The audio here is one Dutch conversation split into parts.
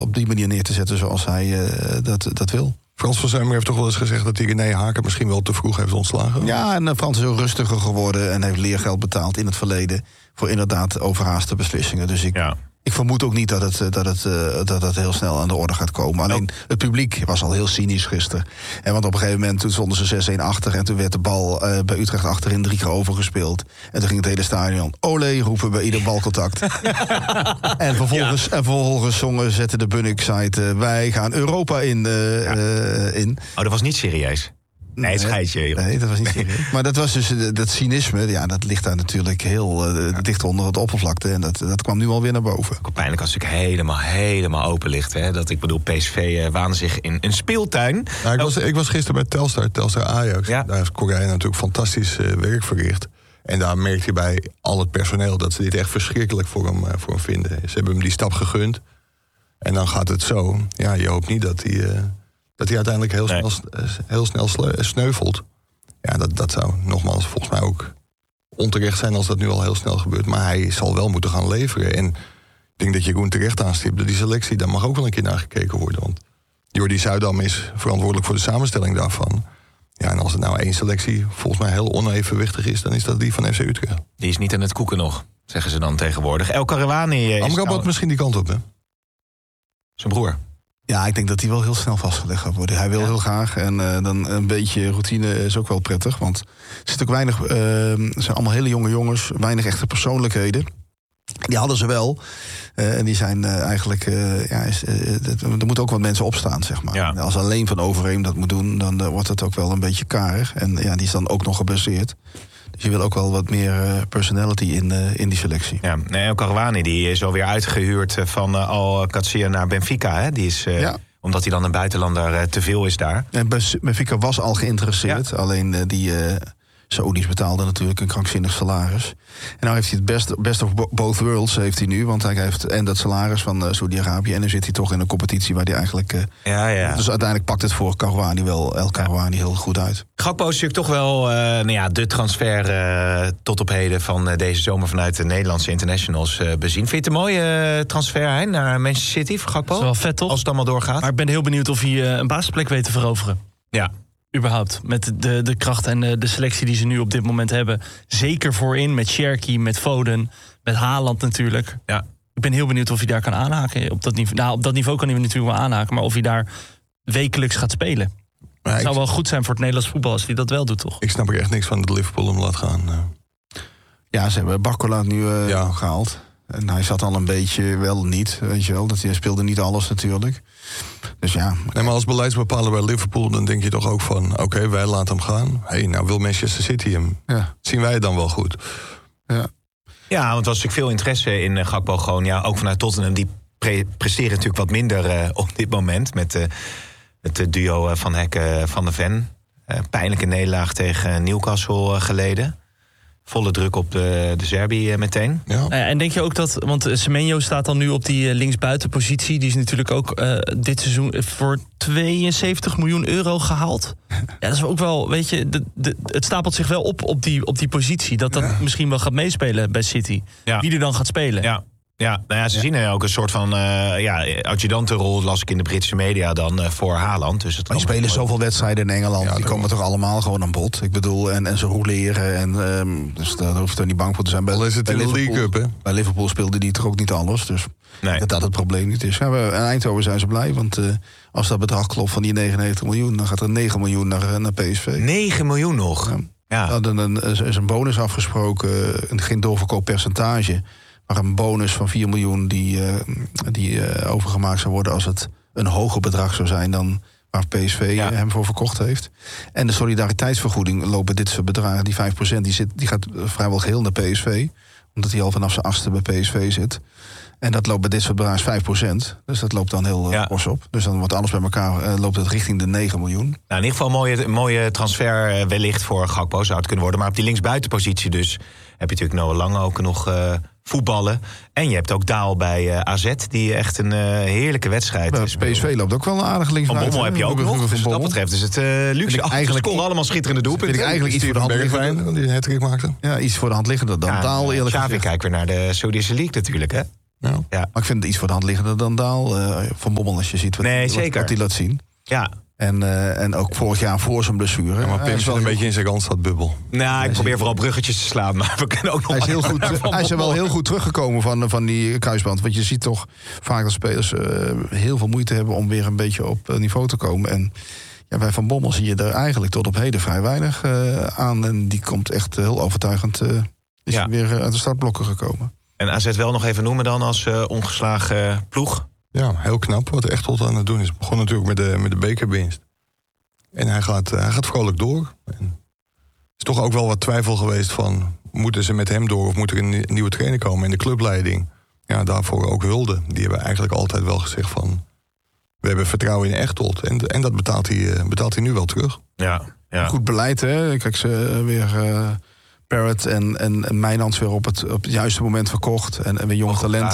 op die manier neer te zetten zoals hij dat wil. Frans van Zuimer heeft toch wel eens gezegd dat hij René Haken misschien wel te vroeg heeft ontslagen? Ja, en Frans is ook rustiger geworden en heeft leergeld betaald in het verleden voor inderdaad overhaaste beslissingen. Dus ik vermoed ook niet dat het heel snel aan de orde gaat komen. Alleen het publiek was al heel cynisch gisteren. Want op een gegeven moment toen stonden ze 6-1 achter en toen werd de bal bij Utrecht achterin 3 keer overgespeeld. En toen ging het hele stadion olé roepen bij ieder balcontact. En vervolgens zetten de Bunnik-site wij gaan Europa in. Oh, dat was niet serieus. Nee, het scheidje. Joh. Nee, dat was niet serieus. Maar dat was dus dat cynisme, dat ligt daar natuurlijk heel dicht onder het oppervlakte. En dat kwam nu alweer naar boven. Ook pijnlijk als het helemaal open ligt. Hè? Dat ik bedoel, PSV waande zich in een speeltuin. Nou, ik was gisteren bij Telstar Ajax. Ja. Daar heeft Correia natuurlijk fantastisch werk verricht. En daar merk je bij al het personeel dat ze dit echt verschrikkelijk voor hem vinden. Ze hebben hem die stap gegund. En dan gaat het zo. Ja, je hoopt niet dat hij uiteindelijk heel snel sneuvelt. Ja, dat zou nogmaals volgens mij ook onterecht zijn als dat nu al heel snel gebeurt. Maar hij zal wel moeten gaan leveren. En ik denk dat Jeroen terecht aanstipt. Die selectie, daar mag ook wel een keer naar gekeken worden. Want Jordi Zuidam is verantwoordelijk voor de samenstelling daarvan. Ja, en als het nou 1 selectie volgens mij heel onevenwichtig is, dan is dat die van FC Utrecht. Die is niet aan het koeken nog, zeggen ze dan tegenwoordig. El Karouani Amrabat misschien die kant op, hè? Zijn broer. Ja, ik denk dat hij wel heel snel vastgelegd gaat worden. Hij wil heel graag. En dan een beetje routine is ook wel prettig. Want er zit ook weinig. Het zijn allemaal hele jonge jongens. Weinig echte persoonlijkheden. Die hadden ze wel. En die zijn eigenlijk. Er moeten ook wat mensen opstaan, zeg maar. Ja. Als alleen Van Overheem dat moet doen, dan wordt het ook wel een beetje karig. En die is dan ook nog geblesseerd. Dus je wil ook wel wat meer personality in die selectie. Ja, El Karouani die is alweer uitgehuurd van Al-Qadsiya naar Benfica. Hè? Die is, omdat hij dan een buitenlander te veel is daar. En Benfica was al geïnteresseerd. Ja. Alleen die Saoedi's betaalden natuurlijk een krankzinnig salaris. En nou heeft hij het best of both worlds heeft hij nu. Want hij heeft en dat salaris van Saudi-Arabië. En dan zit hij toch in een competitie waar hij eigenlijk. Dus uiteindelijk pakt het voor Karouani wel El Karouani heel goed uit. Gakpo is natuurlijk toch wel de transfer tot op heden van deze zomer vanuit de Nederlandse internationals bezien. Vind je het een mooie transfer hè, naar Manchester City voor Gakpo? Dat is wel vet, toch? Als het allemaal doorgaat. Maar ik ben heel benieuwd of hij een basisplek weet te veroveren. Ja. Überhaupt, met de kracht en de selectie die ze nu op dit moment hebben. Zeker voorin, met Cherki, met Foden, met Haaland natuurlijk. Ja. Ik ben heel benieuwd of hij daar kan aanhaken. Op dat niveau kan hij natuurlijk wel aanhaken, maar of hij daar wekelijks gaat spelen. Het zou wel goed zijn voor het Nederlands voetbal als hij dat wel doet, toch? Ik snap er echt niks van dat Liverpool hem laat gaan. Ja, ze hebben Barcola nu gehaald. En hij zat al een beetje wel niet, weet je wel. Hij speelde niet alles natuurlijk. Dus ja. Nee, maar als beleidsbepaler bij Liverpool, dan denk je toch ook van, oké, wij laten hem gaan. Nou wil Manchester City hem. Ja. Zien wij het dan wel goed? Ja, want er was natuurlijk veel interesse in Gakpo gewoon. Ja, ook vanuit Tottenham. Die presteren natuurlijk wat minder op dit moment. Met het duo van Hekken van de Ven. Pijnlijke nederlaag tegen Newcastle geleden. Volle druk op de Serbi meteen. Ja. En denk je ook dat, want Semenyo staat dan nu op die linksbuitenpositie. Die is natuurlijk ook dit seizoen voor 72 miljoen euro gehaald. Ja, dat is ook wel, weet je, het stapelt zich wel op die positie. Dat misschien wel gaat meespelen bij City. Ja. Wie er dan gaat spelen. Ja. Ja, ze zien er ook een soort van adjudantenrol, las ik in de Britse media dan voor Haaland. Dus die spelen zoveel wedstrijden in Engeland, die komen toch allemaal gewoon aan bod. Ik bedoel, en ze roleren, dus daar hoef je toch niet bang voor te zijn. Al is het in de League Cup, hè? Bij Liverpool speelde die toch ook niet alles, dus dat het probleem niet is. Ja, in Eindhoven zijn ze blij, want als dat bedrag klopt van die 99 miljoen... dan gaat er 9 miljoen naar PSV. 9 miljoen nog? Ja. Dan is een bonus afgesproken, geen doorverkooppercentage... maar een bonus van 4 miljoen die overgemaakt zou worden... als het een hoger bedrag zou zijn dan waar PSV hem voor verkocht heeft. En de solidariteitsvergoeding loopt bij dit soort bedragen, die 5%... die gaat vrijwel geheel naar PSV, omdat hij al vanaf zijn 8e bij PSV zit. En dat loopt bij dit soort bedragen 5%. Dus dat loopt dan heel fors op. Dus dan wordt alles bij elkaar, loopt het richting de 9 miljoen. Nou, in ieder geval een mooie transfer wellicht voor Gakpo zou het kunnen worden. Maar op die linksbuitenpositie dus heb je natuurlijk Noah Lang ook nog... voetballen. En je hebt ook Daal bij AZ, die echt een heerlijke wedstrijd is. PSV loopt ook wel een aardig linksbuiten. Van Bommel heb je ook nog. Dus wat dat betreft is het luxe. Eigenlijk scoren allemaal schitterende doelpunten. Vind ik eigenlijk iets voor de hand liggender. Die een hat-trick maakte. Ja, iets voor de hand liggender dan Daal, eerlijk gezegd. Xavi kijkt weer naar de Saudische League natuurlijk, hè? Ja. Maar ik vind het iets voor de hand liggender dan Daal. Van Bommel, als je ziet wat hij laat zien. Ja. En ook vorig jaar voor zijn blessure. Ja, maar Pim zit een beetje in zijn Randstadbubbel. Nou, ik probeer vooral bruggetjes te slaan, maar we kunnen ook nog... Hij is er wel heel goed teruggekomen van die kruisband. Want je ziet toch vaak dat spelers heel veel moeite hebben om weer een beetje op niveau te komen. En ja, bij Van Bommel zie je er eigenlijk tot op heden vrij weinig aan. En die komt echt heel overtuigend weer uit de startblokken gekomen. En AZ wel nog even noemen dan als ongeslagen ploeg? Ja, heel knap wat Echtelt aan het doen is. Begon natuurlijk met de bekerwinst. En hij gaat vrolijk door. En er is toch ook wel wat twijfel geweest van... moeten ze met hem door of moet er een nieuwe trainer komen? En de clubleiding, ja, daarvoor ook hulde. Die hebben eigenlijk altijd wel gezegd van... we hebben vertrouwen in Echtelt. En dat betaalt hij nu wel terug. Ja. Goed beleid, hè? Kijk, ze weer... Parrott en Mijnans weer op het juiste moment verkocht. En weer jong talent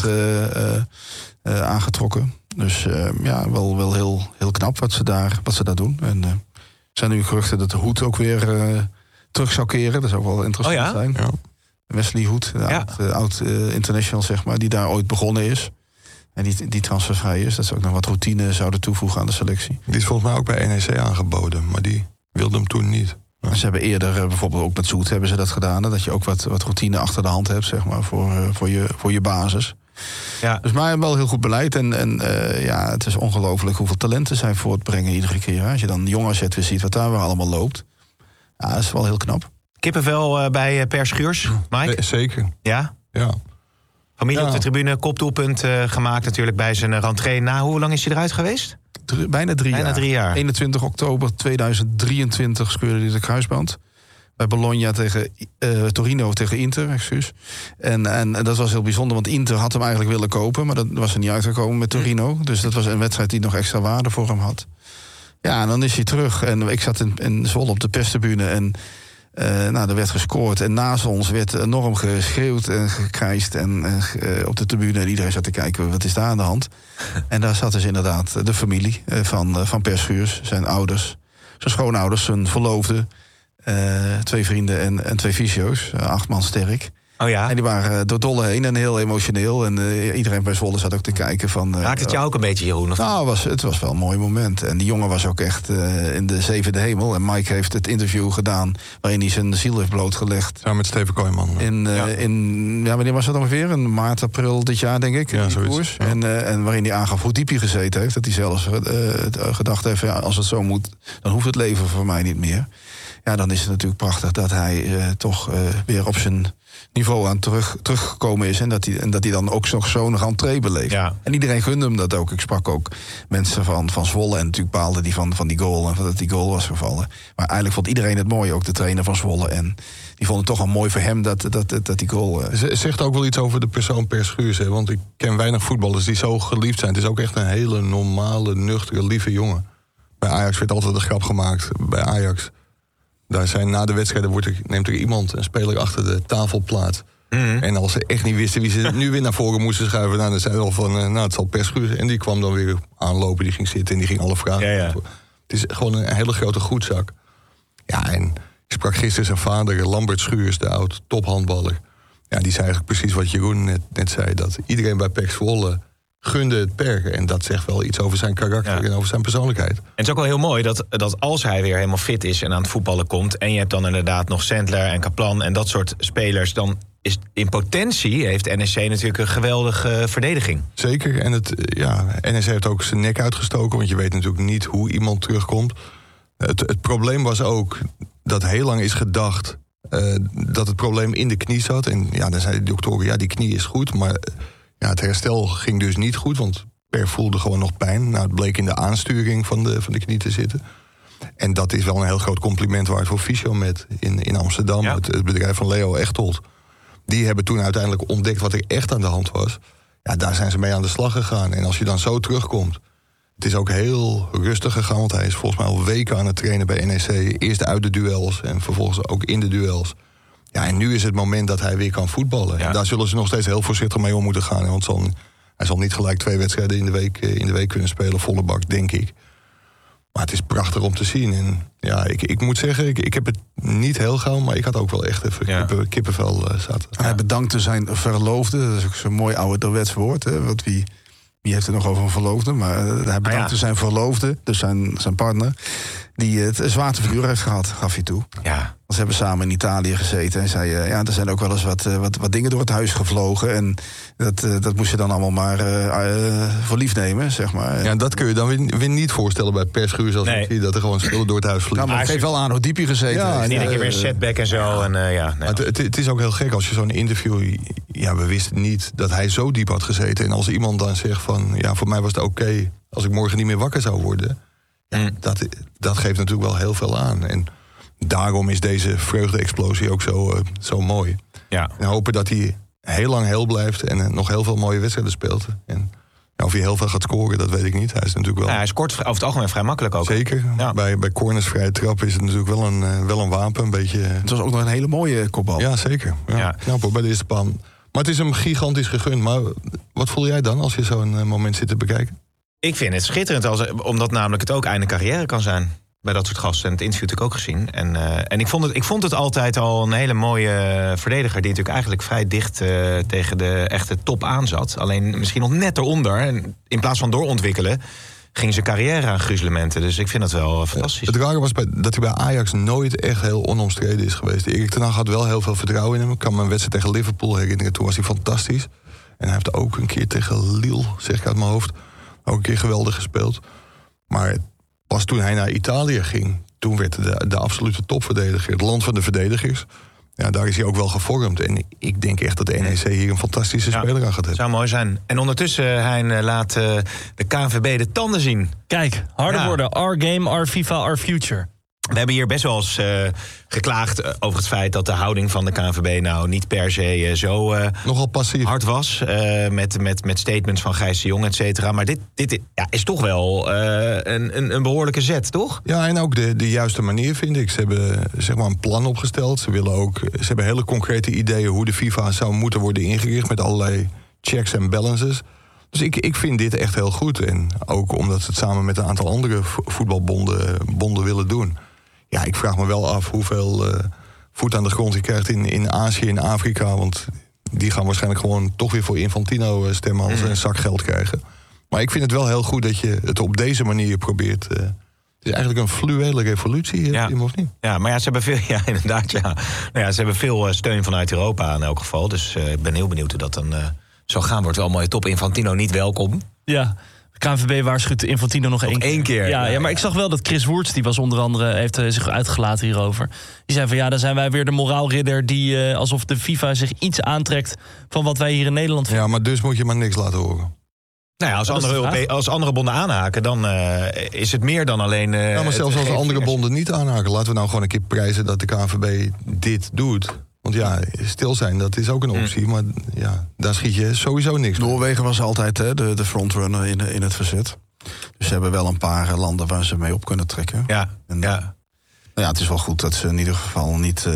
aangetrokken. Dus wel heel knap wat ze daar doen. En er zijn nu geruchten dat de Hoed ook weer terug zou keren. Dat zou ook wel interessant zijn. Ja. Wesley Hoed, de oud international, zeg maar, die daar ooit begonnen is. En die transfervrij is. Dat ze ook nog wat routine zouden toevoegen aan de selectie. Die is volgens mij ook bij NEC aangeboden. Maar die wilde hem toen niet. Ze hebben eerder, bijvoorbeeld ook met Zoet hebben ze dat gedaan. Dat je ook wat routine achter de hand hebt, zeg maar, voor je basis. Ja. Dus maar wel heel goed beleid. En het is ongelooflijk hoeveel talenten zij voortbrengen iedere keer. Als je dan jong AZ weer ziet wat daar weer allemaal loopt. Ja, dat is wel heel knap. Kippenvel bij Per Schuurs, Mike? Zeker. Ja? Ja. Familie op de tribune, kopdoelpunt gemaakt natuurlijk bij zijn rentree. Hoe lang is hij eruit geweest? Bijna 3 jaar. 21 oktober 2023 scheurde hij de kruisband. Bij Bologna tegen Torino tegen Inter, excuus. En dat was heel bijzonder, want Inter had hem eigenlijk willen kopen... maar dat was er niet uitgekomen met Torino. Dus dat was een wedstrijd die nog extra waarde voor hem had. Ja, en dan is hij terug. En ik zat in Zwolle op de perstribune en... er werd gescoord en naast ons werd enorm geschreeuwd en gekrijsd en op de tribune. En iedereen zat te kijken, wat is daar aan de hand? En daar zat dus inderdaad de familie van Per Schuurs, zijn ouders, zijn schoonouders, zijn verloofde, 2 vrienden en 2 fysio's, 8 man sterk. Oh ja? En die waren door dolle heen en heel emotioneel. En iedereen bij Zwolle zat ook te kijken van... Raakt het jou ook een beetje, Jeroen? Het was wel een mooi moment. En die jongen was ook echt in de 7e hemel. En Mike heeft het interview gedaan waarin hij zijn ziel heeft blootgelegd. Ja, met Steven Kooijman. Wanneer was dat ongeveer? In maart, april dit jaar, denk ik. Ja, koers. Ja. En waarin hij aangaf hoe diep hij gezeten heeft. Dat hij zelfs gedacht heeft, als het zo moet, dan hoeft het leven voor mij niet meer. Ja, dan is het natuurlijk prachtig dat hij toch weer op zijn niveau aan teruggekomen is. En dat hij dan ook nog zo'n rentree beleeft. Ja. En iedereen gunde hem dat ook. Ik sprak ook mensen van Zwolle en natuurlijk baalden die van die goal en dat die goal was gevallen. Maar eigenlijk vond iedereen het mooi, ook de trainer van Zwolle. En die vond het toch al mooi voor hem dat die goal... Zegt ook wel iets over de persoon Per Schuurs. Hè? Want ik ken weinig voetballers die zo geliefd zijn. Het is ook echt een hele normale, nuchtere, lieve jongen. Bij Ajax werd altijd een grap gemaakt. Bij Ajax... Daar zijn na de wedstrijden neemt er iemand, een speler, achter de tafel plaats. Mm-hmm. En als ze echt niet wisten wie ze nu weer naar voren moesten schuiven... dan zeiden ze al van, het zal Per Schuurs. En die kwam dan weer aanlopen, die ging zitten en die ging alle vragen. Ja. Het is gewoon een hele grote goedzak. Ja, en ik sprak gisteren zijn vader, Lambert Schuurs, de oud tophandballer. Ja, die zei eigenlijk precies wat Jeroen net zei. Dat iedereen bij PEC Zwolle gunde het Per. En dat zegt wel iets over zijn karakter en over zijn persoonlijkheid. En het is ook wel heel mooi dat als hij weer helemaal fit is en aan het voetballen komt... en je hebt dan inderdaad nog Sandler en Kaplan en dat soort spelers... dan is in potentie heeft NEC natuurlijk een geweldige verdediging. Zeker. En NEC heeft ook zijn nek uitgestoken... want je weet natuurlijk niet hoe iemand terugkomt. Het probleem was ook dat heel lang is gedacht... dat het probleem in de knie zat. En dan zeiden de doktoren, die knie is goed... maar het herstel ging dus niet goed, want Per voelde gewoon nog pijn. Het bleek in de aansturing van de knie te zitten. En dat is wel een heel groot compliment waard voor Fysiomed in Amsterdam. Ja. Het bedrijf van Leo Echtelt. Die hebben toen uiteindelijk ontdekt wat er echt aan de hand was. Ja, daar zijn ze mee aan de slag gegaan. En als je dan zo terugkomt... Het is ook heel rustig gegaan, want hij is volgens mij al weken aan het trainen bij NEC. Eerst uit de duels en vervolgens ook in de duels. Ja, en nu is het moment dat hij weer kan voetballen. Ja. En daar zullen ze nog steeds heel voorzichtig mee om moeten gaan. Want hij zal niet gelijk 2 wedstrijden in de week kunnen spelen, volle bak, denk ik. Maar het is prachtig om te zien. En ja, ik moet zeggen, ik heb het niet heel gauw, maar ik had ook wel echt even kippenvel zaten. Hij bedankte zijn verloofde. Dat is ook zo'n mooi ouderwets woord. Hè? Want wie heeft het nog over een verloofde? Maar hij bedankte zijn verloofde, dus zijn partner, die het zwaar te verduren heeft gehad, gaf hij toe. Ja. Ze hebben samen in Italië gezeten en zei... er zijn ook wel eens wat dingen door het huis gevlogen. En dat moest je dan allemaal maar voor lief nemen, zeg maar. Ja, dat kun je dan weer niet voorstellen bij perschuur zoals ik zie, dat er gewoon spullen door het huis vliegen. Ja, maar het geeft wel aan hoe diep je gezeten heeft. En iedere keer weer setback en zo. Het is ook heel gek als je zo'n interview... Ja, we wisten niet dat hij zo diep had gezeten. En als iemand dan zegt van... Ja, voor mij was het oké als ik morgen niet meer wakker zou worden. Ja, dat geeft natuurlijk wel heel veel aan. En daarom is deze vreugde-explosie ook zo mooi. Ja. En hopen dat hij heel lang heel blijft en nog heel veel mooie wedstrijden speelt. En of hij heel veel gaat scoren, dat weet ik niet. Hij is natuurlijk wel... Ja, hij scoort over het algemeen vrij makkelijk ook. Zeker. Ja. Bij corners, vrije trappen is het natuurlijk wel een wapen. Een beetje... Het was ook nog een hele mooie kopbal. Ja, zeker. Ja. Knap hoor, bij de eerste paal. Maar het is hem gigantisch gegund. Maar wat voel jij dan als je zo'n moment zit te bekijken? Ik vind het schitterend, omdat namelijk het ook einde carrière kan zijn. Bij dat soort gasten. En het interview heb ik ook gezien. En ik vond het altijd al een hele mooie verdediger... die natuurlijk eigenlijk vrij dicht tegen de echte top aan zat. Alleen misschien nog net eronder. En in plaats van doorontwikkelen... ging zijn carrière aan gruzelementen. Dus ik vind dat wel fantastisch. Het rare was dat hij bij Ajax nooit echt heel onomstreden is geweest. Erik ten Hag had wel heel veel vertrouwen in hem. Ik kan me een wedstrijd tegen Liverpool herinneren. Toen was hij fantastisch. En hij heeft ook een keer tegen Lille, zeg ik uit mijn hoofd... ook een keer geweldig gespeeld. Maar pas toen hij naar Italië ging... toen werd de absolute topverdediger. Het land van de verdedigers. Ja, daar is hij ook wel gevormd. En ik denk echt dat de NEC hier een fantastische speler aan gaat hebben. Zou mooi zijn. En ondertussen, Hein, laat de KNVB de tanden zien. Kijk, harder worden. Our game, our FIFA, our future. We hebben hier best wel eens geklaagd over het feit... dat de houding van de KNVB nou niet per se zo nogal passief hard was. Met statements van Gijs de Jong, et cetera. Maar dit is toch wel een behoorlijke zet, toch? Ja, en ook de juiste manier, vind ik. Ze hebben zeg maar een plan opgesteld. Ze hebben hele concrete ideeën hoe de FIFA zou moeten worden ingericht... met allerlei checks en balances. Dus ik vind dit echt heel goed. En ook omdat ze het samen met een aantal andere voetbalbonden willen doen... Ja, ik vraag me wel af hoeveel voet aan de grond je krijgt in Azië en Afrika. Want die gaan waarschijnlijk gewoon toch weer voor Infantino stemmen als ze een zak geld krijgen. Maar ik vind het wel heel goed dat je het op deze manier probeert. Het is eigenlijk een fluwele revolutie, of niet? Ja, maar ze hebben veel, inderdaad, ja. Nou ja, ze hebben veel steun vanuit Europa in elk geval. Dus ik ben heel benieuwd hoe dat dan zo gaan. Wordt wel mooi top. Infantino niet welkom. Ja. KNVB waarschuwt Infantino nog één keer. Ja, maar ik zag wel dat Chris Woerts, die was onder andere, heeft zich uitgelaten hierover. Die zei van dan zijn wij weer de moraalridder die alsof de FIFA zich iets aantrekt van wat wij hier in Nederland vinden. Ja, maar dus moet je maar niks laten horen. Nou ja, als andere bonden aanhaken, dan is het meer dan alleen... maar zelfs als andere bonden niet aanhaken, laten we nou gewoon een keer prijzen dat de KNVB dit doet. Want ja, stil zijn, dat is ook een optie. Maar ja, daar schiet je sowieso niks mee. Noorwegen was altijd de frontrunner in het verzet. Dus ze hebben wel een paar landen waar ze mee op kunnen trekken. Ja, het is wel goed dat ze in ieder geval niet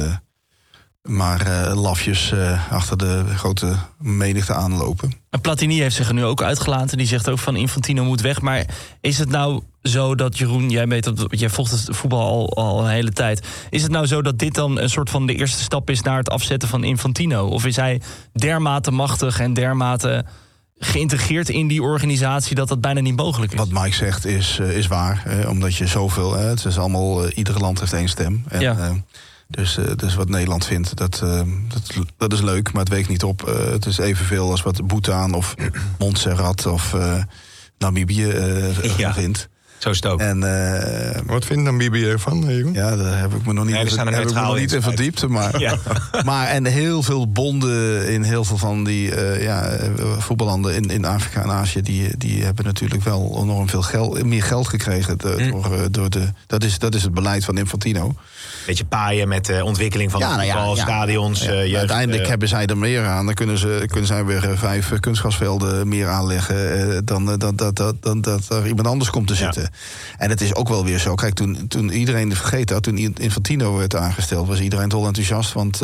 maar lafjes achter de grote menigte aanlopen. En Platini heeft zich er nu ook uitgelaten. Die zegt ook van Infantino moet weg. Maar is het nou zo dat, Jeroen, jij volgt het voetbal al een hele tijd. Is het nou zo dat dit dan een soort van de eerste stap is naar het afzetten van Infantino? Of is hij dermate machtig en dermate geïntegreerd in die organisatie dat bijna niet mogelijk is? Wat Mike zegt is waar. Omdat je zoveel... het is allemaal... ieder land heeft één stem. En, Dus wat Nederland vindt, dat is leuk, maar het weegt niet op. Het is evenveel als wat Bhutan of Montserrat of Namibië vindt. Zo is het ook. En, wat vindt Namibië ervan, Jeroen? Ja, daar heb ik me nog niet in verdiept. Maar, maar en heel veel bonden in heel veel van die voetballanden in Afrika en Azië... die hebben natuurlijk wel enorm veel meer geld gekregen. Dat is het beleid van Infantino. Beetje paaien met de ontwikkeling van stadions. Uiteindelijk hebben zij er meer aan. Dan kunnen zij weer 5 kunstgrasvelden meer aanleggen... dan dat er iemand anders komt te zitten. En het is ook wel weer zo. Kijk, toen iedereen het vergeten had, toen Infantino werd aangesteld... was iedereen dol enthousiast, want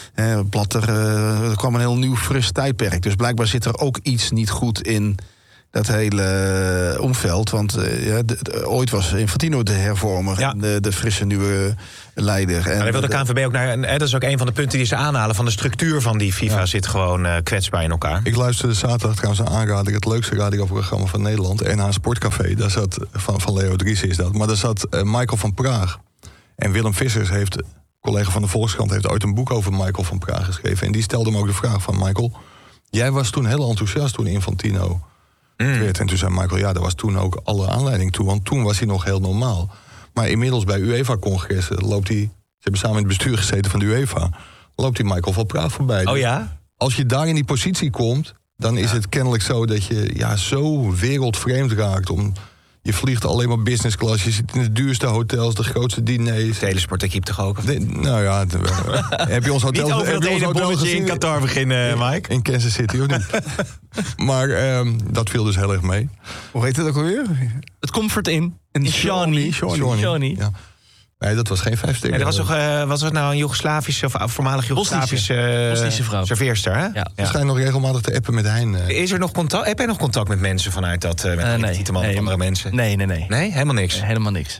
er kwam een heel nieuw fris tijdperk. Dus blijkbaar zit er ook iets niet goed in dat hele omveld. Want ooit was Infantino de hervormer en de frisse nieuwe leider. En daar wil de KNVB ook naar. En dat is ook een van de punten die ze aanhalen. Van de structuur van die FIFA zit gewoon kwetsbaar in elkaar. Ik luisterde zaterdag trouwens aanraden het leukste radioprogramma van Nederland. NH Sportcafé. Daar zat, van Leo Driessen is dat. Maar daar zat Michael van Praag. En Willem Vissers collega van de Volkskrant, heeft ooit een boek over Michael van Praag geschreven. En die stelde hem ook de vraag van Michael, jij was toen heel enthousiast toen Infantino werd. En toen zei Michael, daar was toen ook alle aanleiding toe. Want toen was hij nog heel normaal. Maar inmiddels bij UEFA-congressen loopt hij... Ze hebben samen in het bestuur gezeten van de UEFA. Loopt die Michael van Praag voorbij. Oh ja? Als je daar in die positie komt, dan is het kennelijk zo dat je zo wereldvreemd raakt. Je vliegt alleen maar business class. Je zit in de duurste hotels, de grootste diners. De telesportequipe toch ook? Nou ja, heb je ons hotel... Niet over dat ene bolletje in Qatar beginnen, Mike. In Kansas City, of niet? Maar dat viel dus heel erg mee. Hoe heet het ook alweer? Het Comfort Inn. In Shawnee. Ja. Nee, dat was geen 5 sterren. Was het nou een Joegoslavische of voormalig Joegoslavische vrouw? Serveerster, hè? Ja. Ze schijnt nog regelmatig te appen met Hein. Is er nog contact? Heb jij nog contact met mensen vanuit dat? Met Tieteman of andere mensen? Nee. Nee, helemaal niks? Helemaal niks.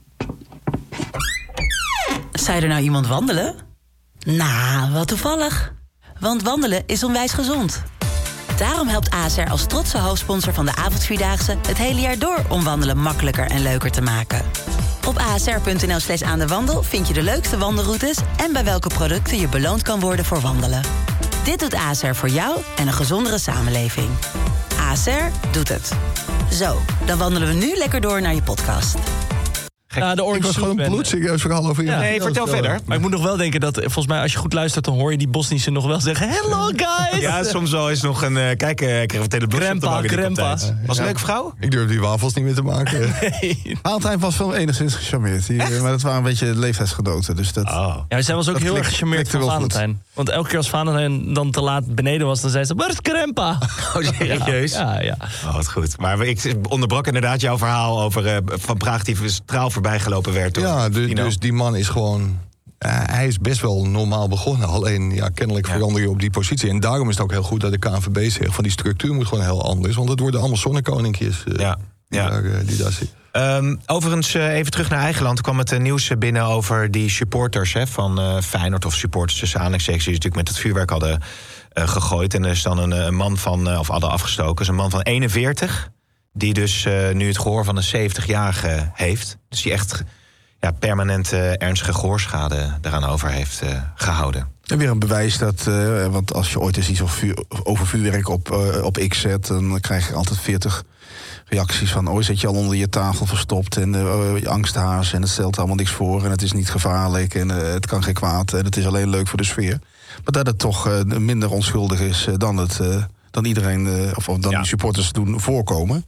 Zei er nou iemand wandelen? Nou, wat toevallig. Want wandelen is onwijs gezond. Daarom helpt ASR als trotse hoofdsponsor van de avondvierdaagse het hele jaar door om wandelen makkelijker en leuker te maken. Op asr.nl/aandewandel vind je de leukste wandelroutes en bij welke producten je beloond kan worden voor wandelen. Dit doet ASR voor jou en een gezondere samenleving. ASR doet het. Zo, dan wandelen we nu lekker door naar je podcast. Ik was gewoon een bloedserieus verhaal over je. Nee, vertel verder. Maar ik moet nog wel denken dat, volgens mij, als je goed luistert, dan hoor je die Bosnische nog wel zeggen: hello guys! Ja, soms wel is nog een. Kijk, ik kreeg een teleblad. Krempa. Was een leuke vrouw? Ik durf die wafels niet meer te maken. Valentijn was wel enigszins gecharmeerd. Maar dat waren een beetje leeftijdsgenoten. Dus dat... Ja, zij was ook heel erg gecharmeerd van Valentijn. Want elke keer als Valentijn dan te laat beneden was, dan zei ze: waar is Krempa? Oh, serieus? Ja. Oh, wat goed. Maar ik onderbrak inderdaad jouw verhaal over Van Praag die straal voorbij gelopen werd. Ja, dus die man is gewoon... hij is best wel normaal begonnen. Alleen, kennelijk verander je op die positie. En daarom is het ook heel goed dat de KNVB zegt van die structuur moet gewoon heel anders. Want het worden allemaal zonnekoninkjes die daar zitten. Overigens, even terug naar eigen land. Er kwam het nieuws binnen over die supporters van Feyenoord, of supporters tussen aanhalingstekens, die natuurlijk met het vuurwerk hadden gegooid. En er is dan een man van, of hadden afgestoken, dus een man van 41, die dus nu het gehoor van een 70-jarige heeft. Dus die echt permanent ernstige gehoorschade eraan over heeft gehouden. En weer een bewijs dat, want als je ooit eens iets over vuurwerk op X zet, dan krijg je altijd 40 reacties van, zit je al onder je tafel verstopt en angsthaas en het stelt allemaal niks voor en het is niet gevaarlijk en het kan geen kwaad en het is alleen leuk voor de sfeer. Maar dat het toch minder onschuldig is dan iedereen, of dan die supporters doen voorkomen.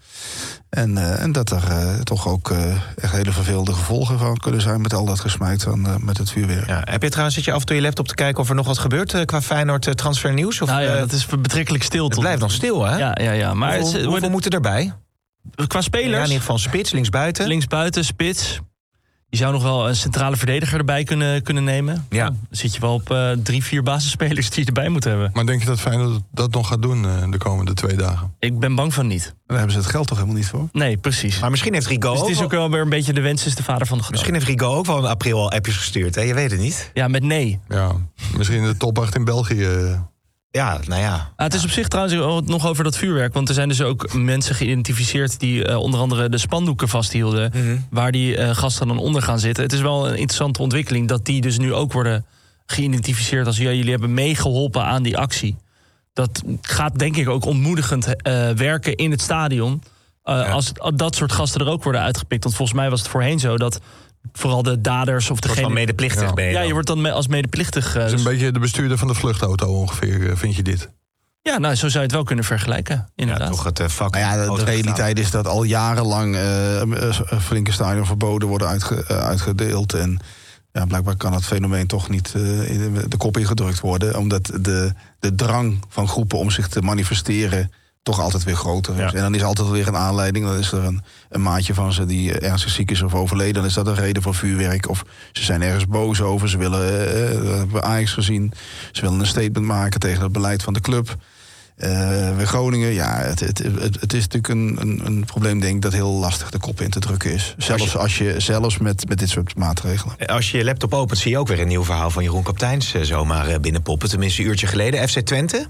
En dat er toch ook echt hele vervelende gevolgen van kunnen zijn met al dat gesmijt met het vuurwerk. Ja, heb je trouwens, zit je af en toe je laptop te kijken of er nog wat gebeurt qua Feyenoord transfernieuws? Of, dat is betrekkelijk stil. Het blijft nog stil, hè? Ja. Maar hoeveel moeten erbij? Qua spelers? Ja, in ieder geval spits, linksbuiten. Linksbuiten, spits. Je zou nog wel een centrale verdediger erbij kunnen nemen. Ja. Dan zit je wel op 3-4 basisspelers die je erbij moet hebben. Maar denk je dat Feyenoord dat nog gaat doen de komende 2 dagen? Ik ben bang van niet. Daar hebben ze het geld toch helemaal niet voor? Nee, precies. Maar misschien heeft Rigo dus het is ook wel weer een beetje de wens is de vader van de geloof. Misschien heeft Rigo ook wel in april al appjes gestuurd, hè? Je weet het niet. Ja, met nee. Ja, misschien de top 8 in België. Ja, nou ja. Het is op zich trouwens nog over dat vuurwerk. Want er zijn dus ook mensen geïdentificeerd die onder andere de spandoeken vasthielden. Mm-hmm. Waar die gasten dan onder gaan zitten. Het is wel een interessante ontwikkeling dat die dus nu ook worden geïdentificeerd als jullie hebben meegeholpen aan die actie. Dat gaat denk ik ook ontmoedigend werken in het stadion. Als dat soort gasten er ook worden uitgepikt. Want volgens mij was het voorheen zo dat vooral de daders of degene... Wordt dan medeplichtig ben je je wordt dan als medeplichtig... Het is een beetje de bestuurder van de vluchtauto ongeveer, vind je dit? Ja, nou, zo zou je het wel kunnen vergelijken, inderdaad. Ja, toch het vak... de realiteit is dat al jarenlang flinke stadion verboden worden uitgedeeld. En blijkbaar kan het fenomeen toch niet in de kop ingedrukt worden. Omdat de drang van groepen om zich te manifesteren toch altijd weer groter is. Ja. En dan is altijd weer een aanleiding. Dan is er een maatje van ze die ernstig ziek is of overleden. Dan is dat een reden voor vuurwerk. Of ze zijn ergens boos over. Ze willen, dat hebben we Ajax gezien. Ze willen een statement maken tegen het beleid van de club. Bij Groningen, het is natuurlijk een probleem, denk ik, dat heel lastig de kop in te drukken is. Zelfs met dit soort maatregelen. Als je je laptop opent, zie je ook weer een nieuw verhaal van Jeroen Kapteins zomaar binnenpoppen. Tenminste, een uurtje geleden. FC Twente.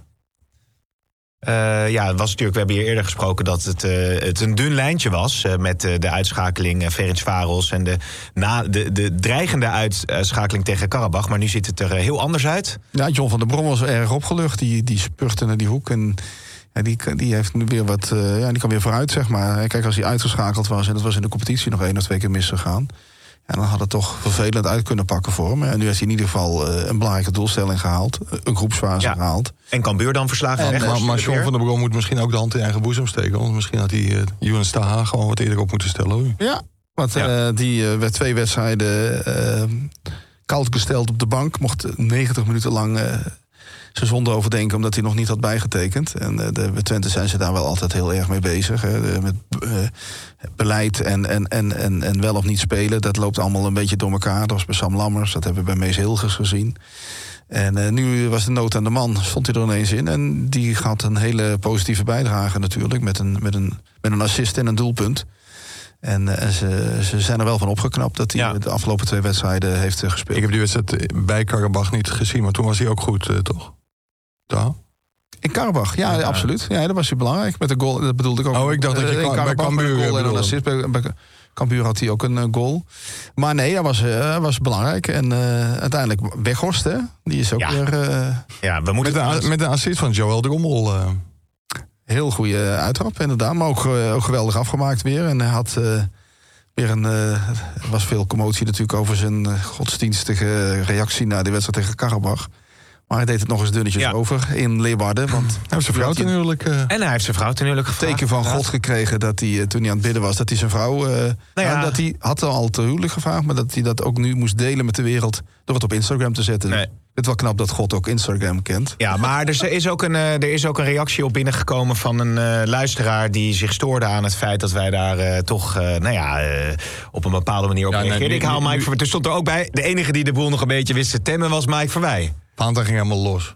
Het was natuurlijk, we hebben hier eerder gesproken dat het een dun lijntje was met de uitschakeling Ferencvaros en de dreigende uitschakeling tegen Karabach. Maar nu ziet het er heel anders uit. Ja, John van der Brom was erg opgelucht. Die spurte naar die hoek en die heeft nu weer wat. Die kan weer vooruit, zeg maar. Kijk, als hij uitgeschakeld was en dat was in de competitie nog 1 of 2 keer misgegaan. En dan had het toch vervelend uit kunnen pakken voor hem. En nu heeft hij in ieder geval een belangrijke doelstelling gehaald. Een groepsfase gehaald. En Cambuur dan verslagen. Maar John van der Brom moet misschien ook de hand in eigen boezem steken. Want misschien had hij Younes Taha gewoon wat eerder op moeten stellen. Hoor. Ja, want die werd 2 wedstrijden koud gesteld op de bank. Mocht 90 minuten lang zijn zonde overdenken omdat hij nog niet had bijgetekend. En bij Twente zijn ze daar wel altijd heel erg mee bezig. Met beleid en wel of niet spelen. Dat loopt allemaal een beetje door elkaar. Dat was bij Sam Lammers, dat hebben we bij Mees Hilgers gezien. En nu was de nood aan de man, stond hij er ineens in. En die had een hele positieve bijdrage natuurlijk. Met een assist en een doelpunt. En ze zijn er wel van opgeknapt dat hij de afgelopen 2 wedstrijden heeft gespeeld. Ik heb die wedstrijd bij Karabach niet gezien, maar toen was hij ook goed, toch? Ja. In Karabach, ja, absoluut. Ja, dat was hij belangrijk. Met de goal, dat bedoelde ik ook. Oh, ik dacht dat je bij Cambuur goal en een assist. Bij Cambuur had hij ook een goal. Maar nee, hij was belangrijk. En uiteindelijk Weghorst, hè? Die is ook weer... we moeten met de assist van Joël Drommel. Heel goede uittrap, inderdaad. Maar ook geweldig afgemaakt weer. En hij had weer er was veel commotie natuurlijk over zijn godsdienstige reactie na die wedstrijd tegen Karabach. Maar hij deed het nog eens dunnetjes over in Leeuwarden. Want hij heeft zijn vrouw ten huwelijk. En hij heeft zijn vrouw ten huwelijk gevraagd. Teken van God gekregen dat hij, toen hij aan het bidden was, dat hij zijn vrouw... dat hij had al ten huwelijk gevraagd, maar dat hij dat ook nu moest delen met de wereld door het op Instagram te zetten. Nee. Het is wel knap dat God ook Instagram kent. Ja, maar er is ook een reactie op binnengekomen van een luisteraar die zich stoorde aan het feit dat wij daar op een bepaalde manier op reageerden. Ik haal Mike. Er stond er ook bij, de enige die de boel nog een beetje wist te temmen was Mike Verwij. Maandag ging helemaal los.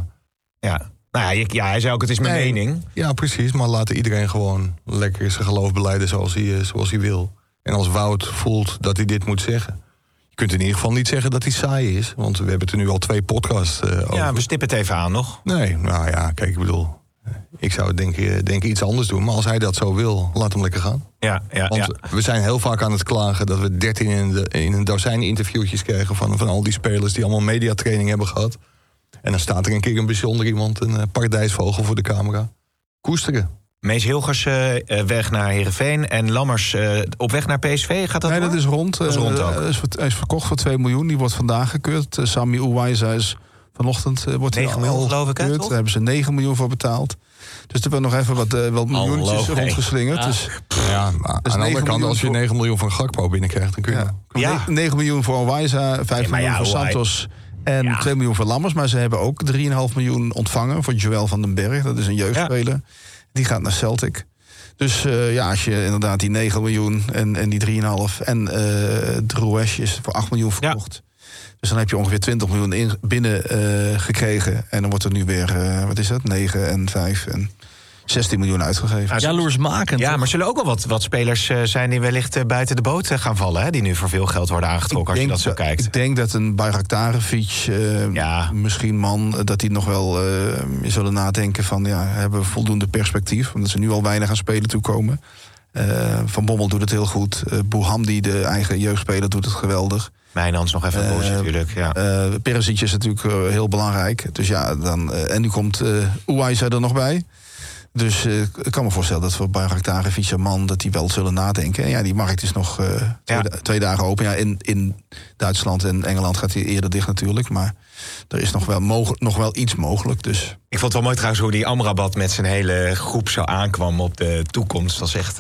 Ja. Nou ja, hij zei ook, het is mijn mening. Ja, precies. Maar laten iedereen gewoon lekker zijn geloof belijden zoals hij wil. En als Wout voelt dat hij dit moet zeggen. Je kunt in ieder geval niet zeggen dat hij saai is. Want we hebben het er nu al 2 podcasts over. Ja, we stippen het even aan nog. Nee, nou ja, kijk, ik bedoel... Ik zou denk ik iets anders doen. Maar als hij dat zo wil, laat hem lekker gaan. Want we zijn heel vaak aan het klagen dat we 13 in een dozijn interviewtjes krijgen van al die spelers die allemaal mediatraining hebben gehad. En dan staat er een keer een bijzonder iemand, een paradijsvogel voor de camera. Koesteren. Mees Hilgers weg naar Heerenveen en Lammers op weg naar PSV. Gaat dat Nee, door? dat is rond. Dat is rond ook. Hij is verkocht voor 2 miljoen. Die wordt vandaag gekeurd. Sami Ouaisa is vanochtend wordt 9 miljoen, geloof ik, hè? Daar hebben ze 9 miljoen voor betaald. Dus er wordt nog even wat miljoentjes rondgeslingerd. Ja. Dus, maar aan de andere kant, als je 9 miljoen van Gakpo binnenkrijgt, dan kun je... 9 miljoen voor Ouaisa, 5 miljoen voor Santos en 2 miljoen voor Lammers. Maar ze hebben ook 3,5 miljoen ontvangen voor Joël van den Berg. Dat is een jeugdspeler. Die gaat naar Celtic. Dus als je inderdaad die 9 miljoen en die 3,5... en Drouesh is voor 8 miljoen verkocht. Ja. Dus dan heb je ongeveer 20 miljoen binnen gekregen. En dan wordt er nu weer, 9 en 5 en 16 miljoen uitgegeven. Jaloersmakend. Ja, maar zullen ook wel wat spelers zijn die wellicht buiten de boot gaan vallen. Hè? Die nu voor veel geld worden aangetrokken als je dat zo kijkt. Ik denk dat een Bayraktarovic, misschien man, dat die nog wel zullen nadenken van, hebben we voldoende perspectief. Omdat ze nu al weinig aan spelen toekomen. Van Bommel doet het heel goed. Bouhamdi, de eigen jeugdspeler, doet het geweldig. Mijnans nog even boos natuurlijk. Ja. Perisic is natuurlijk heel belangrijk. Dus en nu komt Ouaisa er nog bij. Dus ik kan me voorstellen dat voor Bayraktarovic een man dat die wel zullen nadenken. En die markt is nog 2 dagen open. Ja, in Duitsland en Engeland gaat hij eerder dicht natuurlijk. Maar er is nog wel iets mogelijk. Dus. Ik vond het wel mooi trouwens hoe die Amrabat met zijn hele groep zo aankwam op de toekomst. Dat was echt,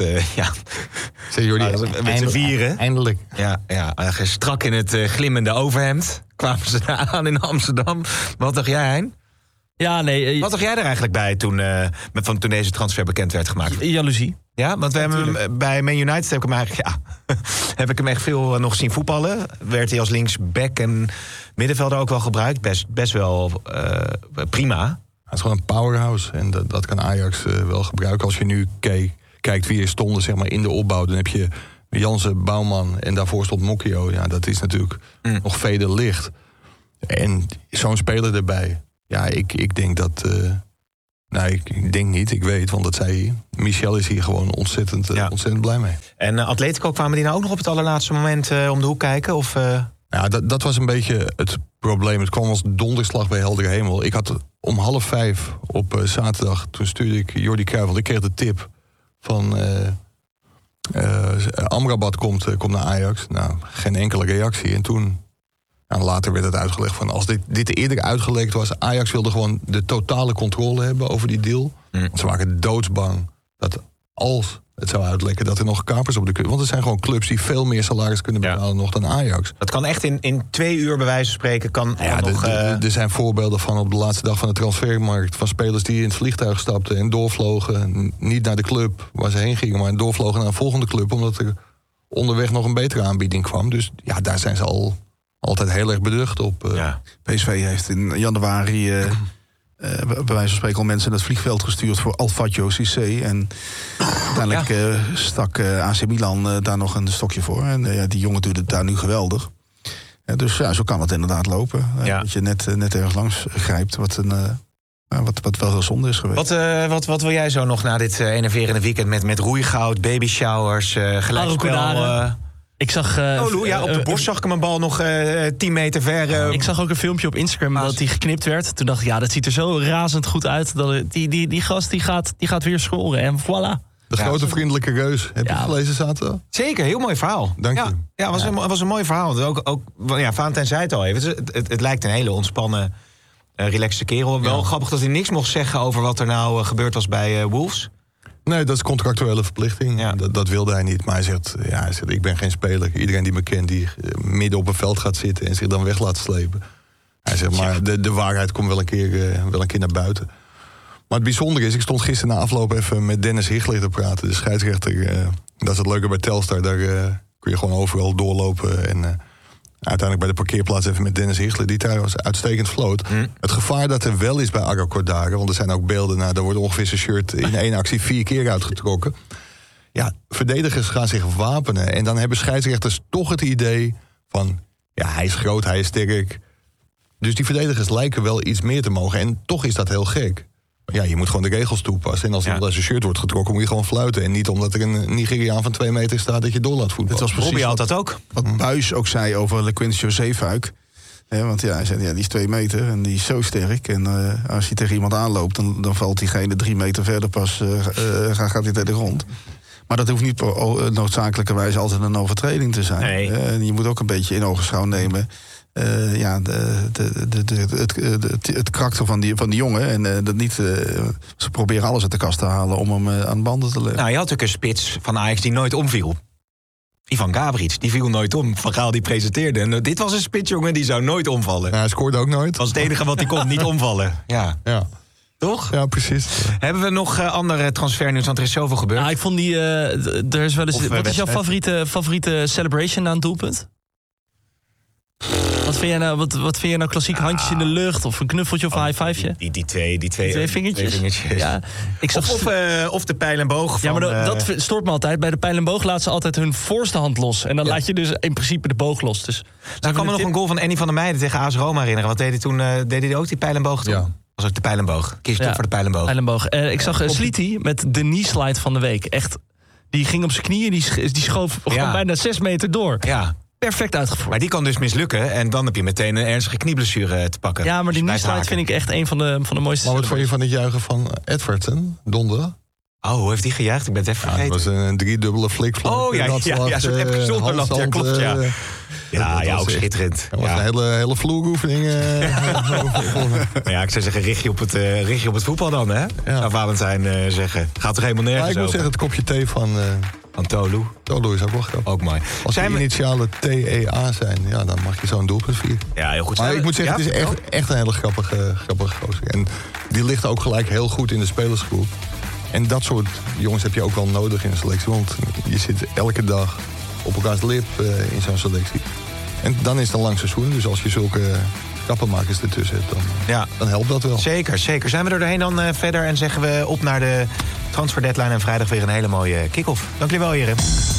met z'n vieren. Eindelijk. Ja, strak in het glimmende overhemd kwamen ze aan in Amsterdam. Wat dacht jij, Hein? Ja, nee. Wat dacht jij er eigenlijk bij toen deze transfer bekend werd gemaakt? Jaloezie. Ja, want we hebben hem, bij Man United heb ik hem echt veel nog zien voetballen. Werd hij als linksback en middenvelder ook wel gebruikt. Best wel prima. Het is gewoon een powerhouse. En dat kan Ajax wel gebruiken. Als je nu kijkt wie er stonden, zeg maar, in de opbouw, dan heb je Jansen, Bouwman en daarvoor stond Mokio. Ja, dat is natuurlijk nog vele licht. En zo'n speler erbij. Ja, ik denk dat... ik denk niet, ik weet, want dat zei hij. Michel is hier gewoon ontzettend blij mee. En Atletico, kwamen die nou ook nog op het allerlaatste moment om de hoek kijken? Of, Ja, dat was een beetje het probleem. Het kwam als donderslag bij heldere hemel. Ik had om 4:30 op zaterdag, toen stuurde ik Jordi Cruijff, want ik kreeg de tip van Amrabat komt naar Ajax. Nou, geen enkele reactie. En toen, later werd het uitgelegd van, als dit eerder uitgelekt was, Ajax wilde gewoon de totale controle hebben over die deal. Want ze waren doodsbang dat als het zou uitlekken dat er nog kapers op de club... Want er zijn gewoon clubs die veel meer salaris kunnen betalen nog dan Ajax. Dat kan echt in 2 uur bij wijze van spreken. Er zijn voorbeelden van op de laatste dag van de transfermarkt... van spelers die in het vliegtuig stapten en doorvlogen. Niet naar de club waar ze heen gingen, maar doorvlogen naar een volgende club... omdat er onderweg nog een betere aanbieding kwam. Dus ja, daar zijn ze altijd heel erg beducht op. PSV heeft in januari... bij wijze van spreken al mensen naar het vliegveld gestuurd voor Alfatjo Cissé. En uiteindelijk stak AC Milan daar nog een stokje voor. En die jongen doet het daar nu geweldig. Dus zo kan het inderdaad lopen. Dat je net ergens langs grijpt wat wel heel zonde is geweest. Wat wil jij zo nog na dit enerverende weekend met roeigoud, baby showers, gelijkspel... Ik zag... op de borst zag ik hem een bal nog 10 meter ver. Ik zag ook een filmpje op Instagram dat die geknipt werd. Toen dacht ik, dat ziet er zo razend goed uit. Dat die gast die gaat weer scoren. En voilà. De grote vriendelijke reus. Heb je gelezen zaterdag? Zeker, heel mooi verhaal. Dank je. Ja, was een mooi verhaal. Ook Valentijn zei het al even. Het lijkt een hele ontspannen, relaxte kerel. Wel grappig dat hij niks mocht zeggen over wat er nou gebeurd was bij Wolves. Nee, dat is contractuele verplichting. Ja. Dat wilde hij niet. Maar hij zegt, ik ben geen speler. Iedereen die me kent, die midden op een veld gaat zitten... en zich dan weg laat slepen. Hij zegt, maar de waarheid komt wel een keer naar buiten. Maar het bijzondere is, ik stond gisteren na afloop even met Dennis Hichler te praten. De scheidsrechter, dat is het leuke bij Telstar. Daar kun je gewoon overal doorlopen. En uiteindelijk bij de parkeerplaats even met Dennis Hichler... die trouwens uitstekend floot. Het gevaar dat er wel is bij Argo Cordare... want er zijn ook beelden, daar wordt ongeveer zijn shirt... in 1 actie 4 keer uitgetrokken. Ja, verdedigers gaan zich wapenen. En dan hebben scheidsrechters toch het idee van... hij is groot, hij is sterk. Dus die verdedigers lijken wel iets meer te mogen. En toch is dat heel gek. Ja, je moet gewoon de regels toepassen. En als iemand uit zijn shirt wordt getrokken, moet je gewoon fluiten. En niet omdat er een Nigeriaan van 2 meter staat dat je door laat voetballen. Het was precies had dat ook. Wat Buijs ook zei over Lequincio Zeefuik. Want hij zei, die is 2 meter en die is zo sterk. En als hij tegen iemand aanloopt, dan valt diegene 3 meter verder pas, gaat hij tegen de grond. Maar dat hoeft niet noodzakelijkerwijs altijd een overtreding te zijn. Nee. Je moet ook een beetje in ogenschouw nemen... het karakter van die jongen. En dat niet. Ze proberen alles uit de kast te halen om hem aan banden te leggen. Nou, je had ook een spits van Ajax die nooit omviel. Ivan Gabric, die viel nooit om. Van Gaal die presenteerde. En dit was een spits, jongen, die zou nooit omvallen. Hij scoorde ook nooit. Dat was het enige wat hij kon, niet omvallen. Ja. Toch? Ja, precies. Hebben we nog andere transfernieuws? Want er is zoveel gebeurd. Ik vond er is wel eens. Wat is jouw favoriete celebration na een doelpunt? Wat vind jij nou klassiek? Handjes in de lucht of een knuffeltje of een high-fiveje? Die twee vingertjes. Ja, of de pijl en boog. Ja, maar dat stoort me altijd. Bij de pijl en boog laten ze altijd hun voorste hand los. En dan laat je dus in principe de boog los. Dus ik kan me nog een goal van Andy van der Meijden tegen AS Roma herinneren. Wat deed hij toen? Deed hij ook die pijl en boog toen? Ja. Was ook de pijl en boog. Kies toch voor de pijl en boog. Pijl en boog. Ik zag Sliti met de knee-slide van de week. Echt, die ging op zijn knieën, die schoof gewoon bijna 6 meter door. Ja. Perfect uitgevoerd. Maar die kan dus mislukken en dan heb je meteen een ernstige knieblessure te pakken. Ja, maar die knee-slide vind ik echt een van de mooiste. Maar wat vond je van het juichen van Edwards donderdag? Oh, hoe heeft hij gejuicht? Ik ben het even vergeten. Het was een 3-dubbele flikvlak. Oh ja, zo'n heb zonder lat. Ja, klopt, ja. Ja, ook schitterend. Dat was een hele vloeroefening. Ja, ik zou zeggen, richt je op het voetbal dan, hè? Zou Valentijn zeggen. Gaat toch helemaal nergens ik wil zeggen, het kopje thee van Tolu. Tolu is ook wel grappig. Ook mooi. Als de initialen TEA zijn, dan mag je zo'n doelpunt vieren. Ja, heel goed. Maar ik moet zeggen, het is echt een hele grappige gozer. En die ligt ook gelijk heel goed in de spelersgroep. En dat soort jongens heb je ook wel nodig in een selectie. Want je zit elke dag op elkaars lip in zo'n selectie. En dan is het een lang seizoen. Dus als je zulke stappenmakers ertussen hebt, dan helpt dat wel. Zeker. Zijn we er doorheen dan verder en zeggen we op naar de transfer deadline en vrijdag weer een hele mooie kick-off. Dank jullie wel, heren.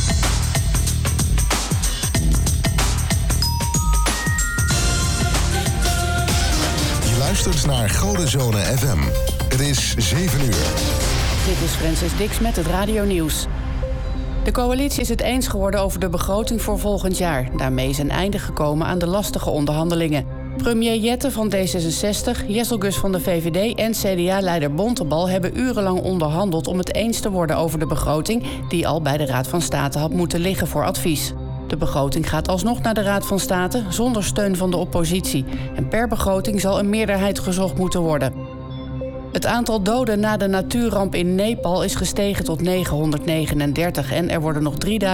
Je luistert naar Godenzone FM. Het is 7 uur. Dit is Francis Dix met het Radio Nieuws. De coalitie is het eens geworden over de begroting voor volgend jaar. Daarmee is een einde gekomen aan de lastige onderhandelingen. Premier Jette van D66, Jesselgus van de VVD en CDA-leider Bontebal hebben urenlang onderhandeld om het eens te worden over de begroting die al bij de Raad van State had moeten liggen voor advies. De begroting gaat alsnog naar de Raad van State zonder steun van de oppositie. En per begroting zal een meerderheid gezocht moeten worden. Het aantal doden na de natuurramp in Nepal is gestegen tot 939 en er worden nog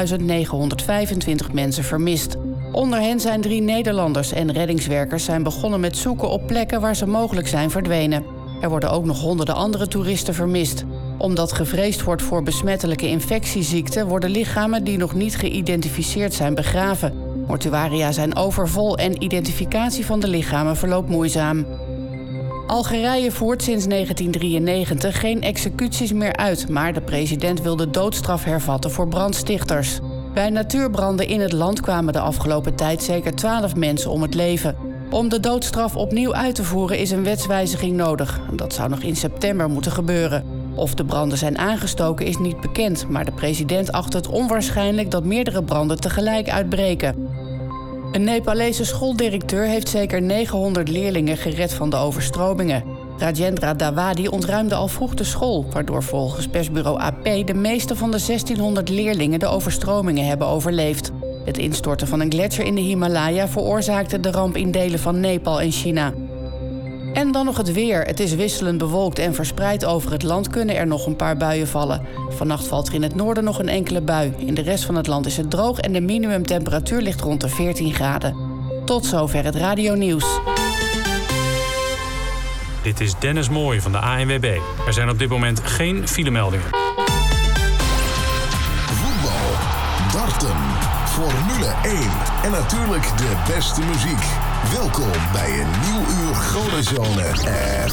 3.925 mensen vermist. Onder hen zijn 3 Nederlanders en reddingswerkers zijn begonnen met zoeken op plekken waar ze mogelijk zijn verdwenen. Er worden ook nog honderden andere toeristen vermist. Omdat gevreesd wordt voor besmettelijke infectieziekten worden lichamen die nog niet geïdentificeerd zijn begraven. Mortuaria zijn overvol en identificatie van de lichamen verloopt moeizaam. Algerije voert sinds 1993 geen executies meer uit, maar de president wil de doodstraf hervatten voor brandstichters. Bij natuurbranden in het land kwamen de afgelopen tijd zeker 12 mensen om het leven. Om de doodstraf opnieuw uit te voeren is een wetswijziging nodig. Dat zou nog in september moeten gebeuren. Of de branden zijn aangestoken is niet bekend, maar de president acht het onwaarschijnlijk dat meerdere branden tegelijk uitbreken. Een Nepalese schooldirecteur heeft zeker 900 leerlingen gered van de overstromingen. Rajendra Dawadi ontruimde al vroeg de school, waardoor volgens persbureau AP de meeste van de 1600 leerlingen de overstromingen hebben overleefd. Het instorten van een gletsjer in de Himalaya veroorzaakte de ramp in delen van Nepal en China. En dan nog het weer. Het is wisselend bewolkt en verspreid over het land kunnen er nog een paar buien vallen. Vannacht valt er in het noorden nog een enkele bui. In de rest van het land is het droog en de minimumtemperatuur ligt rond de 14 graden. Tot zover het Radio Nieuws. Dit is Dennis Mooij van de ANWB. Er zijn op dit moment geen filemeldingen. Voetbal, darten, Formule 1 en natuurlijk de beste muziek. Welkom bij een nieuw uur Godenzone FM.